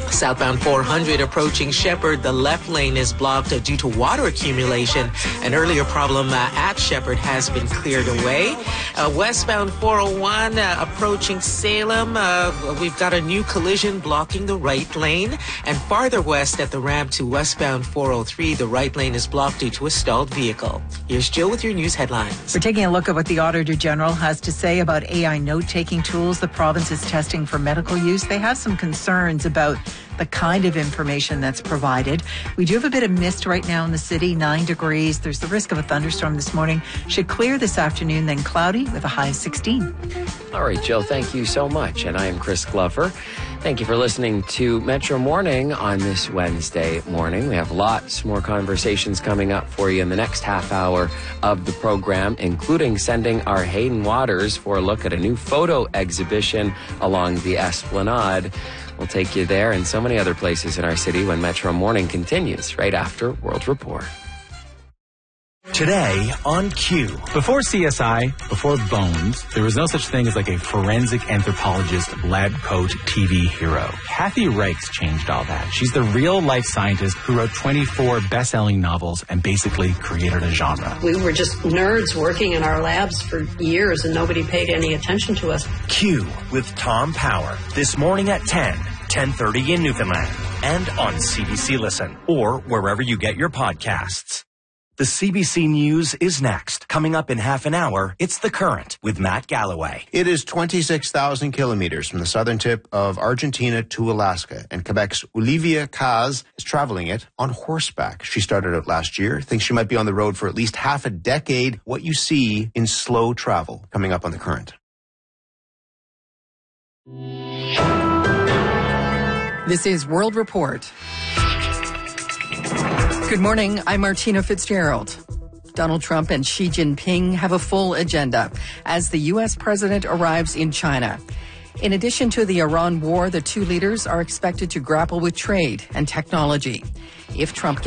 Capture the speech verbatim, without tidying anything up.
Southbound four hundred approaching Shepherd, the left lane is blocked uh, due to water accumulation. An earlier problem uh, at Shepherd has been cleared away. Uh, westbound four oh one uh, approaching Salem, uh, we've got a new collision blocking the right lane. And farther west at the ramp to westbound four oh three, the right lane is blocked due to a stalled vehicle. Here's Jill with your news headlines. We're taking a look at what the Auditor General has to say about A I note-taking tools the province is testing for medical use. They have some concerns about the kind of information that's provided. We do have a bit of mist right now in the city, nine degrees. There's the risk of a thunderstorm this morning. Should clear this afternoon, then cloudy with a high of sixteen. All right, Jill, thank you so much. And I am Chris Glover. Thank you for listening to Metro Morning on this Wednesday morning. We have lots more conversations coming up for you in the next half hour of the program, including sending our Hayden Waters for a look at a new photo exhibition along the Esplanade. We'll take you there and so many other places in our city when Metro Morning continues right after World Report. Today on Q. Before C S I, before Bones, there was no such thing as like a forensic anthropologist lab coat T V hero. Kathy Reichs changed all that. She's the real-life scientist who wrote twenty-four best-selling novels and basically created a genre. We were just nerds working in our labs for years and nobody paid any attention to us. Q with Tom Power. This morning at ten, ten thirty in Newfoundland. And on C B C Listen or wherever you get your podcasts. The C B C News is next. Coming up in half an hour, it's The Current with Matt Galloway. It is twenty-six thousand kilometers from the southern tip of Argentina to Alaska, and Quebec's Olivia Kaz is traveling it on horseback. She started out last year, thinks she might be on the road for at least half a decade. What you see in slow travel, coming up on The Current. This is World Report. Good morning, I'm Martina Fitzgerald. Donald Trump and Xi Jinping have a full agenda as the U S president arrives in China. In addition to the Iran war, the two leaders are expected to grapple with trade and technology. If Trump gets